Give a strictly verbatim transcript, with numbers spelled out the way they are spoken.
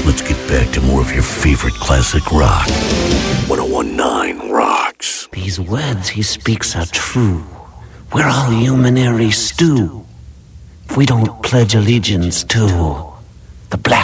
let's get back to more of your favorite classic rock. ten nineteen rocks. These words he speaks are true. We're all humanary stew. If we don't pledge allegiance to the black